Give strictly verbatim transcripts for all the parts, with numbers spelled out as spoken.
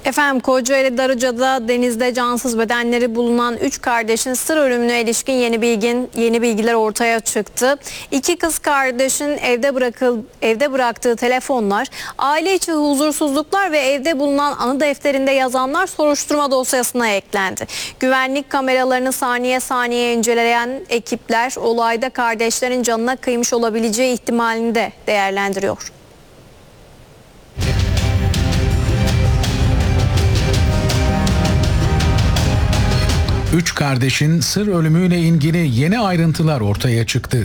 Efendim, Kocaeli Darıca'da denizde cansız bedenleri bulunan üç kardeşin sır ölümüne ilişkin yeni bilgin yeni bilgiler ortaya çıktı. İki kız kardeşin evde bırakıl evde bıraktığı telefonlar, aile içi huzursuzluklar ve evde bulunan anı defterinde yazanlar soruşturma dosyasına eklendi. Güvenlik kameralarını saniye saniye inceleyen ekipler olayda kardeşlerin canına kıymış olabileceği ihtimalini de değerlendiriyor. Üç kardeşin sır ölümüyle ilgili yeni ayrıntılar ortaya çıktı.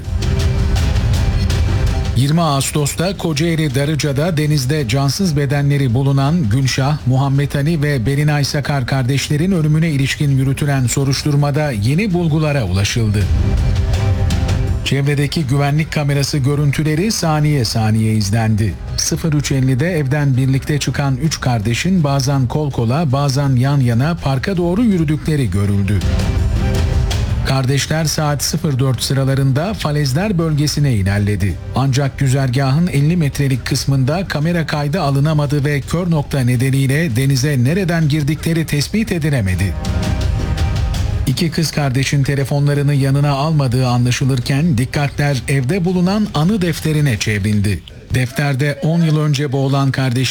yirmi Ağustos'ta Kocaeli Darıca'da denizde cansız bedenleri bulunan Gülşah, Muhammed Ali ve Belinay Sakar kardeşlerin ölümüne ilişkin yürütülen soruşturmada yeni bulgulara ulaşıldı. Çevredeki güvenlik kamerası görüntüleri saniye saniye izlendi. sıfır üç ellide evden birlikte çıkan üç kardeşin bazen kol kola, bazen yan yana parka doğru yürüdükleri görüldü. Kardeşler saat sıfır dört sıralarında Falezler bölgesine ilerledi. Ancak güzergahın elli metrelik kısmında kamera kaydı alınamadı ve kör nokta nedeniyle denize nereden girdikleri tespit edilemedi. İki kız kardeşin telefonlarını yanına almadığı anlaşılırken dikkatler evde bulunan anı defterine çevrildi. Defterde on yıl önce boğulan kardeş